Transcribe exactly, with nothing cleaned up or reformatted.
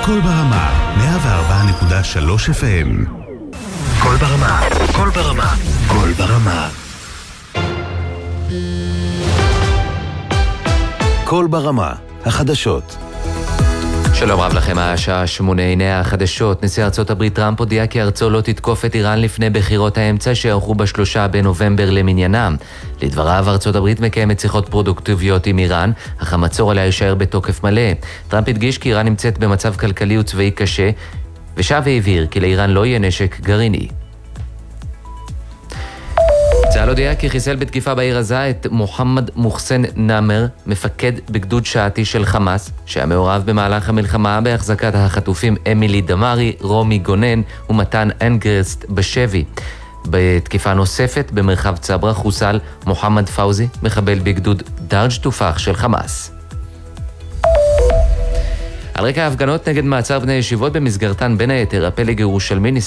קול ברמה, מאה וארבע נקודה שלוש אף אם. קול ברמה, קול ברמה, קול ברמה. קול ברמה, החדשות. שלום רב לכם, השעה שמונה, הנה החדשות. נשיא ארצות הברית טראמפ הודיע כי ארצו לא תתקוף את איראן לפני בחירות האמצע שערכו בשלושה בנובמבר למניינם. לדבריו, ארצות הברית מקיימת שיחות פרודוקטיביות עם איראן, אך המצור עליה יישאר בתוקף מלא. טראמפ הדגיש כי איראן נמצאת במצב כלכלי וצבאי קשה, ושב והבהיר כי לאיראן לא יהיה נשק גרעיני. צה"ל הודיע כי חיסל בתקיפה בעיר עזה את מוחמד מוחסן נאמר, מפקד בגדוד שעתי של חמאס, שהיה מעורב במהלך המלחמה בהחזקת החטופים אמילי דמרי, רומי גונן ומתן אנגרסט בשבי. בתקיפה נוספת במרחב צברה חוסל מוחמד פאוזי, מחבל בגדוד דרג' תופח של חמאס. על רקע ההפגנות נגד מעצר בני ישיבות במסגרתן בין היתר הפלג ירושלמי